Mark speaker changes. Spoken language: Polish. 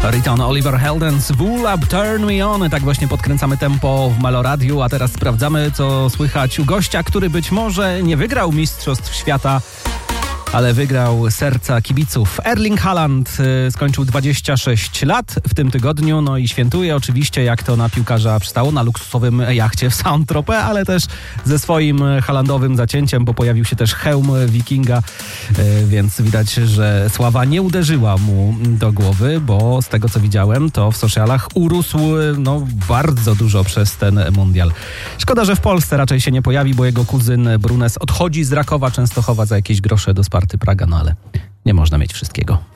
Speaker 1: Riton, Oliver Heldens, Wool Up, Turn Me On. Tak właśnie podkręcamy tempo w Meloradiu, a teraz sprawdzamy, co słychać u gościa, który być może nie wygrał Mistrzostw Świata, ale wygrał serca kibiców. Erling Haaland skończył 26 lat w tym tygodniu, no i świętuje oczywiście, jak to na piłkarza przystało, na luksusowym jachcie w Saint-Tropez, ale też ze swoim haalandowym zacięciem, bo pojawił się też hełm wikinga, więc widać, że sława nie uderzyła mu do głowy, bo z tego, co widziałem, to w socialach urósł bardzo dużo przez ten mundial. Szkoda, że w Polsce raczej się nie pojawi, bo jego kuzyn Brunes odchodzi z Rakowa Częstochowa za jakieś grosze do Sparty Praga, no ale nie można mieć wszystkiego.